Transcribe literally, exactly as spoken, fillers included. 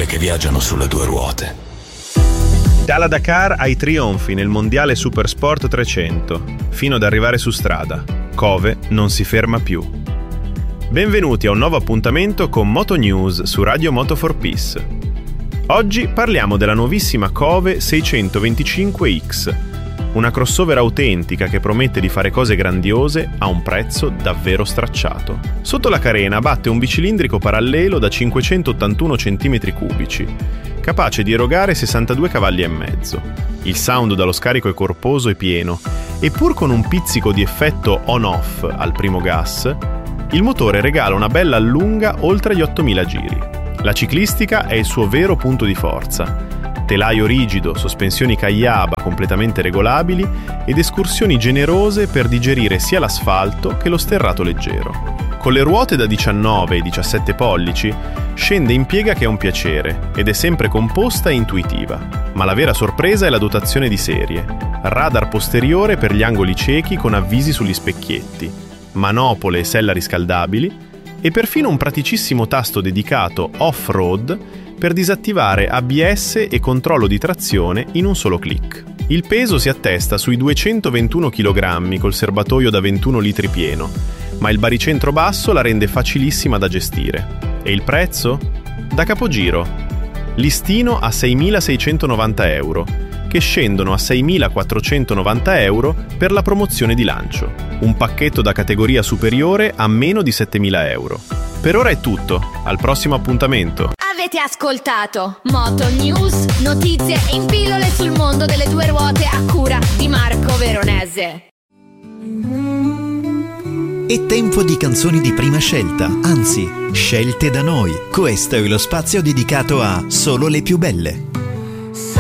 quelle che viaggiano sulle due ruote. Dalla Dakar ai trionfi nel mondiale Supersport trecento, fino ad arrivare su strada, Kove non si ferma più. Benvenuti a un nuovo appuntamento con Moto News su Radio Moto for Peace. Oggi parliamo della nuovissima Kove seicentoventicinque X, una crossover autentica che promette di fare cose grandiose a un prezzo davvero stracciato. Sotto la carena batte un bicilindrico parallelo da cinquecentottantuno centimetri cubici, capace di erogare sessantadue cavalli e mezzo. Il sound dallo scarico è corposo e pieno, e pur con un pizzico di effetto on-off al primo gas, il motore regala una bella allunga oltre gli ottomila giri. La ciclistica è il suo vero punto di forza. Telaio rigido, sospensioni Kayaba completamente regolabili ed escursioni generose per digerire sia l'asfalto che lo sterrato leggero. Con le ruote da diciannove e diciassette pollici scende in piega che è un piacere ed è sempre composta e intuitiva. Ma la vera sorpresa è la dotazione di serie. Radar posteriore per gli angoli ciechi con avvisi sugli specchietti, manopole e sella riscaldabili e perfino un praticissimo tasto dedicato off-road per disattivare A B S e controllo di trazione in un solo clic. Il peso si attesta sui duecentoventuno chilogrammi col serbatoio da ventuno litri pieno, ma il baricentro basso la rende facilissima da gestire. E il prezzo? Da capogiro. Listino a seimilaseicentonovanta euro, che scendono a seimilaquattrocentonovanta euro per la promozione di lancio. Un pacchetto da categoria superiore a meno di settemila euro. Per ora è tutto, al prossimo appuntamento. Avete ascoltato Moto News, notizie in pillole sul mondo delle due ruote a cura di Marco Veronese. È tempo di canzoni di prima scelta, anzi, scelte da noi. Questo è lo spazio dedicato a solo le più belle.